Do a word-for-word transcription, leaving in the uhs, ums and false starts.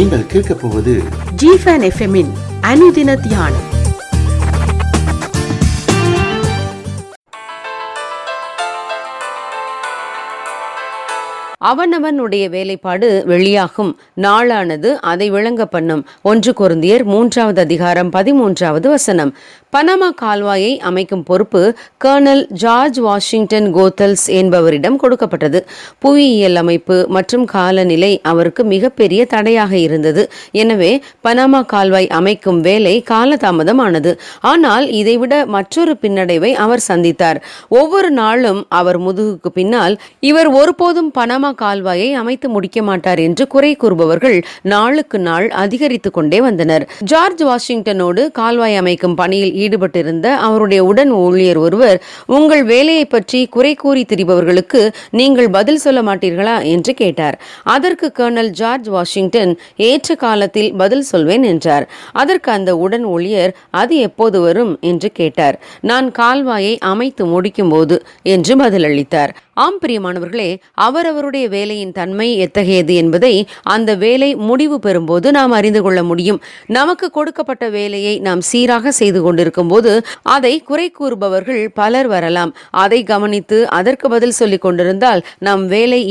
நீங்கள் கேட்கப் போவது ஜிஃபன் எஃப்எம்மின் அனுதின தியானம். அவனவனுடைய வேலைப்பாடு வெளியாகும் நாளானது அதை விளங்க பண்ணும். ஒன்று கொரிந்தியர் மூன்றாவது அதிகாரம் பதிமூன்றாவது வசனம். பனாமா கால்வாயை அமைக்கும் பொறுப்பு கர்னல் ஜார்ஜ் வாஷிங்டன் கோத்தல்ஸ் என்பவரிடம் கொடுக்கப்பட்டது. புவியியல் அமைப்பு மற்றும் காலநிலை அவருக்கு மிகப்பெரிய தடையாக இருந்தது. எனவே பனாமா கால்வாய் அமைக்கும் வேலை காலதாமதமானது. ஆனால் இதைவிட மற்றொரு பின்னடைவை அவர் சந்தித்தார். ஒவ்வொரு நாளும் அவர் முதுகுக்கு பின்னால் இவர் ஒருபோதும் பனாமா கால்வாயை அமைத்து முடிக்க மாட்டார் என்று குறை கூறுபவர்கள் நாளுக்கு நாள் அதிகரித்து கொண்டே வந்தனர். ஜார்ஜ் வாஷிங்டனோடு கால்வாய் அமைக்கும் பணியில் ஈடுபட்டிருந்த அவருடைய உடன் ஊழியர் ஒருவர், உங்கள் வேலையை பற்றி குறை கூறி திரிபவர்களுக்கு நீங்கள் பதில் சொல்ல மாட்டீர்களா என்று கேட்டார். அதற்கு கர்னல் ஜார்ஜ் வாஷிங்டன் ஏற்ற காலத்தில் பதில் சொல்வேன் என்றார். அதற்கு அந்த உடன் ஊழியர், அது எப்போது வரும் என்று கேட்டார். நான் கால்வாயை அமைத்து முடிக்கும் போது என்று பதிலளித்தார். ஆம் பிரியமானவர்களே, அவரவருடைய வேலையின் தன்மை எத்தகையது என்பதை அந்த வேலை முடிவு பெறும்போது நாம் அறிந்து கொள்ள முடியும். நமக்கு கொடுக்கப்பட்ட வேலையை நாம் சீராக செய்து கொண்டிருக்கும் போது அதை குறை கூறுபவர்கள் பலர் வரலாம். அதை கவனித்து அதற்கு பதில் சொல்லிக் கொண்டிருந்தால் நம் வேலை